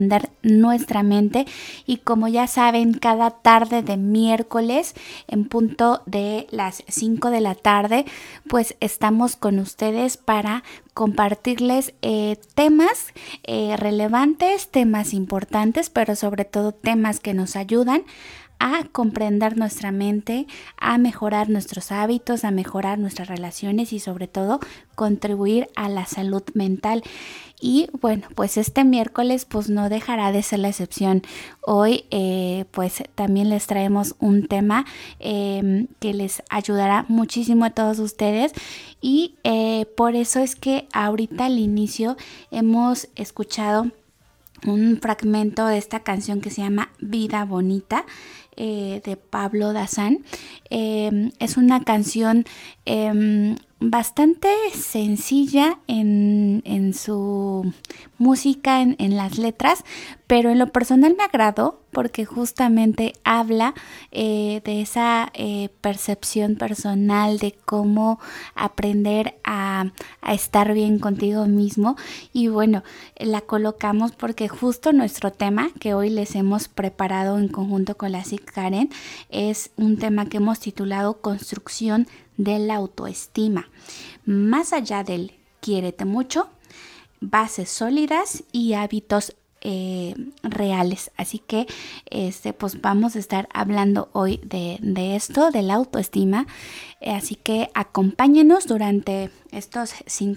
nuestra mente. Y como ya saben, cada tarde de miércoles en punto de las 5 de la tarde pues estamos con ustedes para compartirles temas relevantes, temas importantes, pero sobre todo temas que nos ayudan a comprender nuestra mente, a mejorar nuestros hábitos, a mejorar nuestras relaciones y sobre todo contribuir a la salud mental. Y bueno, pues este miércoles pues no dejará de ser la excepción. Hoy pues también les traemos un tema que les ayudará muchísimo a todos ustedes y por eso es que ahorita al inicio hemos escuchado un fragmento de esta canción que se llama Vida Bonita de Pablo Dazán. Es una canción bastante sencilla en su música, en las letras, pero en lo personal me agradó porque justamente habla de esa percepción personal de cómo aprender a estar bien contigo mismo. Y bueno, la colocamos porque justo nuestro tema que hoy les hemos preparado en conjunto con la SIC Karen es un tema que hemos titulado Construcción de la autoestima. Más allá del quiérete mucho, bases sólidas y hábitos reales. Así que pues vamos a estar hablando hoy de esto, de la autoestima. Así que acompáñenos durante estos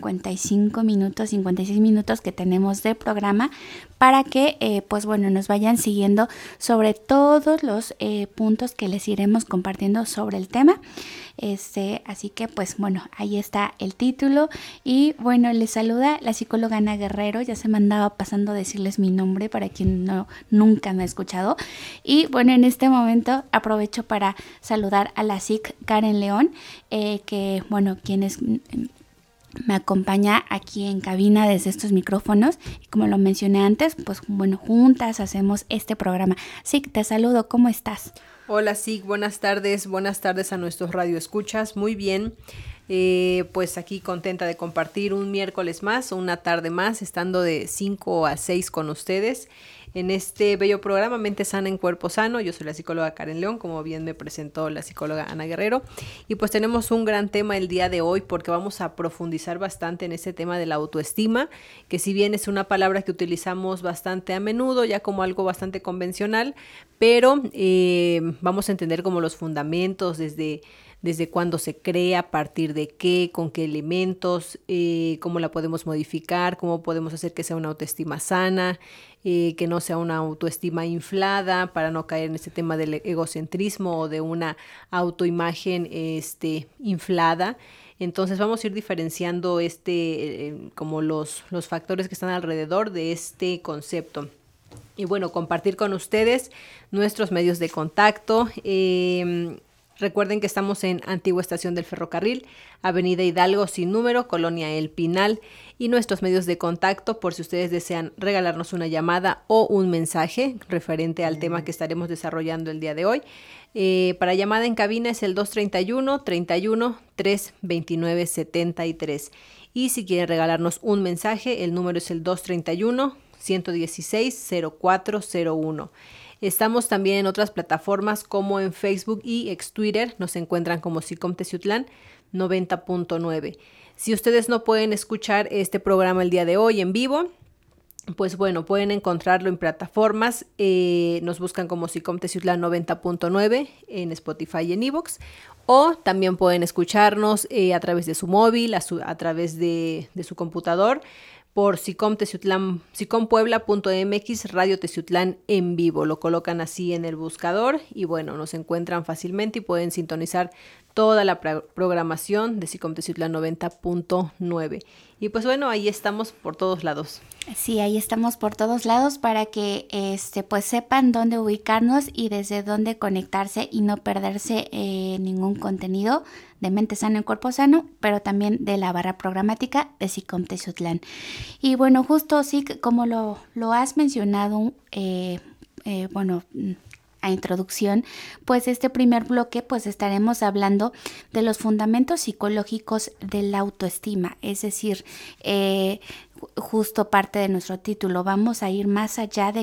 55 minutos, 56 minutos que tenemos de programa para que pues bueno, nos vayan siguiendo sobre todos los puntos que les iremos compartiendo sobre el tema. Así que pues bueno, ahí está el título y bueno, les saluda la psicóloga Ana Guerrero. Ya se me andaba pasando a decirles mi nombre para quien nunca me ha escuchado. Y bueno, en este momento aprovecho para saludar a la SIC Karen León, que bueno, quienes me acompaña aquí en cabina desde estos micrófonos y como lo mencioné antes, pues bueno, juntas hacemos este programa. SIC, te saludo, ¿cómo estás? Hola SIC, buenas tardes a nuestros radioescuchas, muy bien. Pues aquí contenta de compartir un miércoles más, una tarde más, estando de 5 a 6 con ustedes en este bello programa Mente Sana en Cuerpo Sano. Yo soy la psicóloga Karen León, como bien me presentó la psicóloga Ana Guerrero, y pues tenemos un gran tema el día de hoy porque vamos a profundizar bastante en ese tema de la autoestima, que si bien es una palabra que utilizamos bastante a menudo, ya como algo bastante convencional, pero vamos a entender como los fundamentos desde cuándo se crea, a partir de qué, con qué elementos, cómo la podemos modificar, cómo podemos hacer que sea una autoestima sana, que no sea una autoestima inflada para no caer en este tema del egocentrismo o de una autoimagen inflada. Entonces vamos a ir diferenciando como los factores que están alrededor de este concepto. Y bueno, compartir con ustedes nuestros medios de contacto. Recuerden que estamos en Antigua Estación del Ferrocarril, Avenida Hidalgo sin número, Colonia El Pinal, y nuestros medios de contacto por si ustedes desean regalarnos una llamada o un mensaje referente al tema que estaremos desarrollando el día de hoy. Para llamada en cabina es el 231-329-73. Y si quieren regalarnos un mensaje, el número es el 231-116-0401. Estamos también en otras plataformas como en Facebook y ex Twitter. Nos encuentran como SICOM Teciutlán 90.9. Si ustedes no pueden escuchar este programa el día de hoy en vivo, pues bueno, pueden encontrarlo en plataformas. Nos buscan como SICOM Teciutlán 90.9 en Spotify y en iVoox. O también pueden escucharnos a través de su móvil, a través de su computador, por sicompuebla.mx, Radio Teciutlán en vivo. Lo colocan así en el buscador y bueno, nos encuentran fácilmente y pueden sintonizar toda la programación de SICOM Teciutlán 90.9. Y pues bueno, ahí estamos por todos lados. Sí, ahí estamos por todos lados para que pues sepan dónde ubicarnos y desde dónde conectarse y no perderse ningún contenido de Mente Sana en Cuerpo Sano, pero también de la barra programática de SICOM Teciutlán. Y bueno, justo sí, como lo has mencionado, bueno, a introducción, pues este primer bloque pues estaremos hablando de los fundamentos psicológicos de la autoestima, es decir, justo parte de nuestro título, vamos a ir más allá de